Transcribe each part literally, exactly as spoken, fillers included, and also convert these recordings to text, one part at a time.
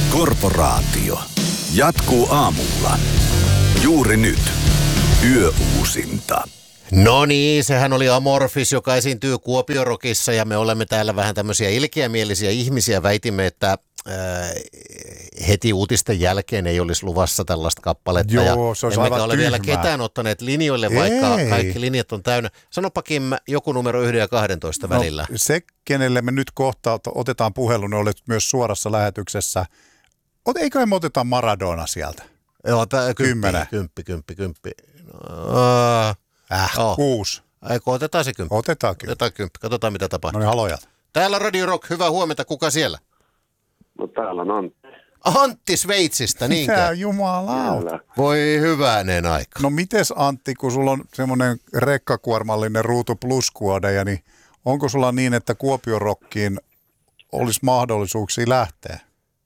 Korporaatio jatkuu aamulla. Juuri nyt. Yöuusinta. No niin, sehän oli Amorphis, joka esiintyy Kuopiorokissa ja me olemme täällä vähän tämmöisiä ilkeämielisiä ihmisiä. Väitimme, että äh, heti uutisten jälkeen ei olisi luvassa tällaista kappaletta. Joo, se olisi emmekä aivan ole vielä tyhmää. ketään ottaneet linjoille, vaikka Ei. kaikki linjat on täynnä. Sanopa Kim, joku numero yhden ja kahdentoista No, välillä. se, kenelle me nyt kohta otetaan puhelun, olet myös suorassa lähetyksessä. Ot, eiköhän me oteta Maradona sieltä? Joo, tää, Kymmenen. kymppi, kymppi, kymppi, kymppi. No, Äh, Oh. kuusi. Eikö otetaan se kymppi? Otetaan kyllä. Otetaan kymppi, katsotaan mitä tapahtuu. No niin, halojat. Täällä Radio Rock, hyvää huomenta, kuka siellä? No täällä on Antti. Antti Sveitsistä, niinkö? Mitä jumalauta? Kyllä. Voi hyvänen aika. No mites Antti, kun sulla on semmoinen rekkakuormallinen Ruutu Plus-kuodeja, niin onko sulla niin, että Kuopiorokkiin olisi mahdollisuuksia lähteä?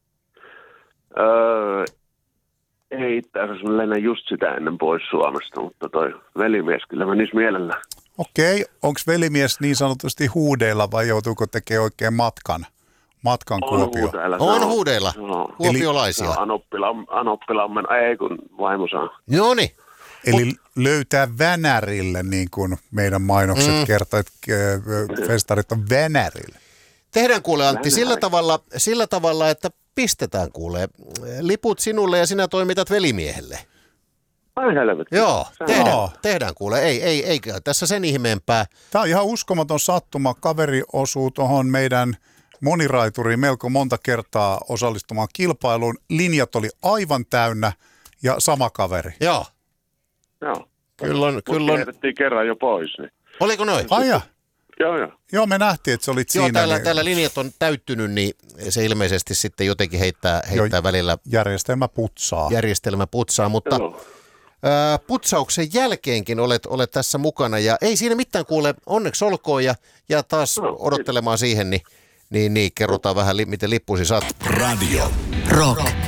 Öö, ei itse asiassa mä lennän just sitä ennen pois Suomesta, mutta toi velimies kyllä menisi mielellään. Okei, onko velimies niin sanotusti huudeilla vai joutuuko tekemään oikein matkan, matkan Kuopio? huuteilla, se On huudeilla, se on- kuopiolaisia. se on Anoppilam, Anoppilammen, ei kun vaimo saa. Noniin. Eli löytää Vänärille, niin kuin meidän mainokset mm. kertoo, että äh, festarit on Vänärille. Tehdään kuule Antti Lännä- sillä tavalla, sillä tavalla, että pistetään kuule liput sinulle ja sinä toimitat velimiehelle. Ai helvetti. Joo, Se on- tehdään, Joo. tehdään kuule. Ei, ei, ei tässä sen ihmeempää. Tämä on ihan uskomaton sattuma. Kaveri osuu tuohon meidän moniraituriin melko monta kertaa osallistumaan kilpailuun. Linjat oli aivan täynnä ja sama kaveri. Joo, Joo. kyllä on, Mut kyllä on. kierrettiin kerran jo pois. Niin. Oliko noin? Ai ja. Joo, joo. Joo, me nähtiin, että se olit Joo, siinä. täällä, niin täällä linjat on täyttynyt, niin se ilmeisesti sitten jotenkin heittää, heittää Joo. välillä Järjestelmä putsaa. järjestelmä putsaa, mutta joo. ää, putsauksen jälkeenkin olet, olet tässä mukana ja ei siinä mitään kuule, onneksi olkoon ja, ja taas No, odottelemaan siihen, niin, niin, niin kerrotaan vähän, li, miten lippusi saat. Radio Rock.